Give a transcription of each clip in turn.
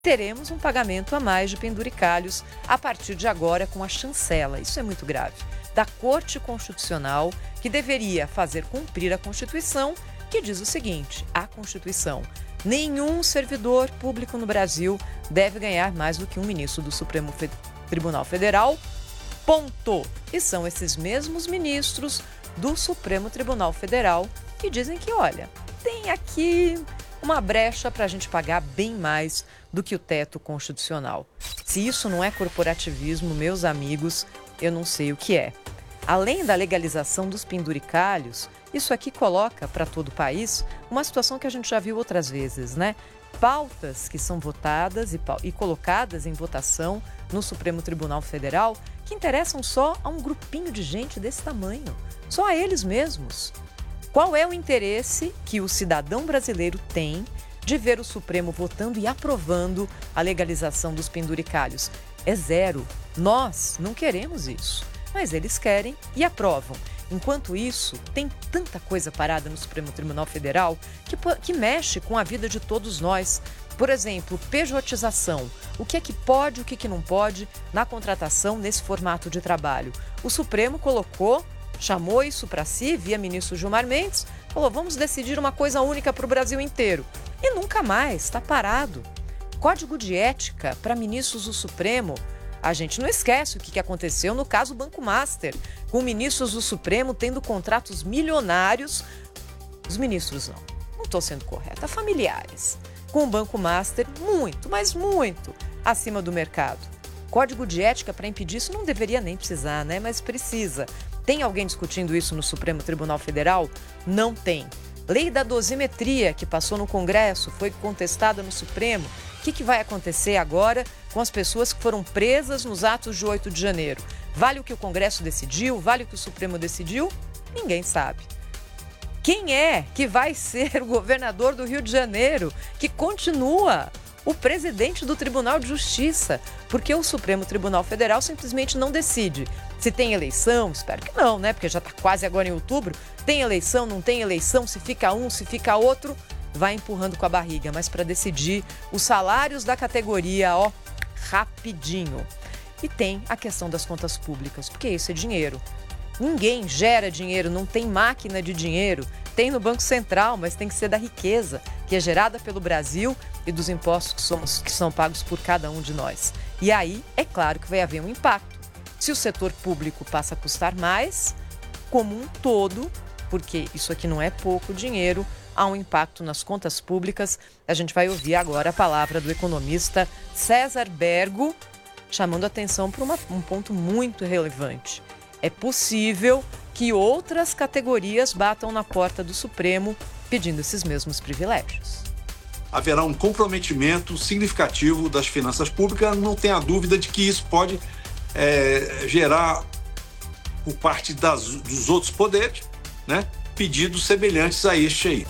teremos um pagamento a mais de penduricalhos a partir de agora com a chancela. Isso é muito grave. Da Corte Constitucional, que deveria fazer cumprir a Constituição, que diz o seguinte: a Constituição: nenhum servidor público no Brasil deve ganhar mais do que um ministro do Supremo Tribunal Federal, ponto. E são esses mesmos ministros do Supremo Tribunal Federal que dizem que, olha, tem aqui uma brecha para a gente pagar bem mais do que o teto constitucional. Se isso não é corporativismo, meus amigos, eu não sei o que é. Além da legalização dos penduricalhos, isso aqui coloca para todo o país uma situação que a gente já viu outras vezes, né? Pautas que são votadas e colocadas em votação no Supremo Tribunal Federal que interessam só a um grupinho de gente desse tamanho, só a eles mesmos. Qual é o interesse que o cidadão brasileiro tem de ver o Supremo votando e aprovando a legalização dos penduricalhos? É zero. Nós não queremos isso, mas eles querem e aprovam. Enquanto isso, tem tanta coisa parada no Supremo Tribunal Federal que mexe com a vida de todos nós. Por exemplo, pejotização. O que é que pode, o que é que não pode na contratação nesse formato de trabalho? O Supremo chamou isso para si, via ministro Gilmar Mendes, falou: vamos decidir uma coisa única para o Brasil inteiro. E nunca mais, está parado. Código de ética para ministros do Supremo. A gente não esquece o que aconteceu no caso Banco Master, com ministros do Supremo tendo contratos milionários. Os ministros não estou sendo correta, familiares, com o Banco Master muito, mas muito acima do mercado. Código de ética para impedir isso não deveria nem precisar, né? Mas precisa. Tem alguém discutindo isso no Supremo Tribunal Federal? Não tem. Lei da dosimetria, que passou no Congresso, foi contestada no Supremo. O que vai acontecer agora com as pessoas que foram presas nos atos de 8 de janeiro? Vale o que o Congresso decidiu? Vale o que o Supremo decidiu? Ninguém sabe. Quem é que vai ser o governador do Rio de Janeiro, que continua o presidente do Tribunal de Justiça? Porque o Supremo Tribunal Federal simplesmente não decide. Se tem eleição, espero que não, né? Porque já está quase agora em outubro. Tem eleição, não tem eleição, se fica um, se fica outro, vai empurrando com a barriga. Mas para decidir os salários da categoria, rapidinho. E tem a questão das contas públicas, porque isso é dinheiro. Ninguém gera dinheiro, não tem máquina de dinheiro. Tem no Banco Central, mas tem que ser da riqueza, que é gerada pelo Brasil e dos impostos que são pagos por cada um de nós. E aí, é claro que vai haver um impacto. Se o setor público passa a custar mais, como um todo, porque isso aqui não é pouco dinheiro, há um impacto nas contas públicas. A gente vai ouvir agora a palavra do economista César Bergo, chamando atenção para um ponto muito relevante. É possível que outras categorias batam na porta do Supremo pedindo esses mesmos privilégios. Haverá um comprometimento significativo das finanças públicas, não tenha dúvida de que isso pode gerar, por parte dos outros poderes, né, pedidos semelhantes a este aí.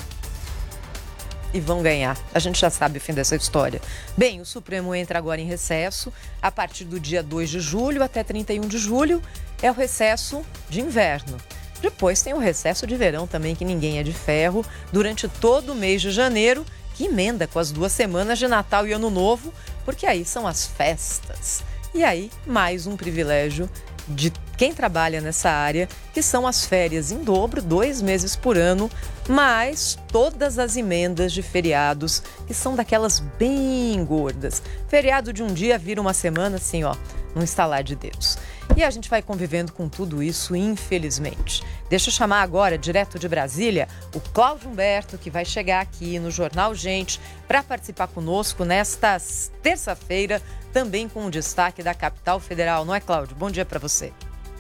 E vão ganhar. A gente já sabe o fim dessa história. Bem, o Supremo entra agora em recesso. A partir do dia 2 de julho até 31 de julho é o recesso de inverno. Depois tem o recesso de verão também, que ninguém é de ferro, durante todo o mês de janeiro, que emenda com as 2 semanas de Natal e Ano Novo, porque aí são as festas. E aí, mais um privilégio de quem trabalha nessa área, que são as férias em dobro, 2 meses por ano, mais todas as emendas de feriados, que são daquelas bem gordas. Feriado de um dia vira uma semana, assim, num estalar de dedos. E a gente vai convivendo com tudo isso, infelizmente. Deixa eu chamar agora, direto de Brasília, o Cláudio Humberto, que vai chegar aqui no Jornal Gente para participar conosco nesta terça-feira, também com o destaque da capital federal. Não é, Cláudio? Bom dia para você.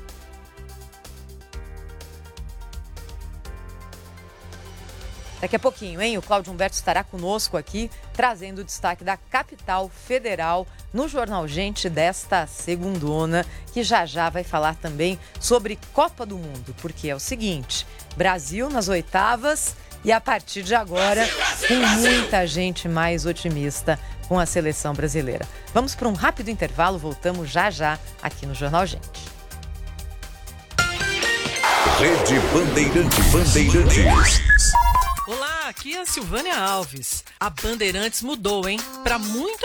Daqui a pouquinho, hein? O Cláudio Humberto estará conosco aqui, trazendo o destaque da capital federal no Jornal Gente desta segundona, que já vai falar também sobre Copa do Mundo, porque é o seguinte: Brasil nas oitavas e a partir de agora, com muita gente mais otimista com a seleção brasileira. Vamos para um rápido intervalo, voltamos já aqui no Jornal Gente. Rede Bandeirantes. Olá, aqui aqui é a Silvânia Alves. A Bandeirantes mudou, hein? Para muito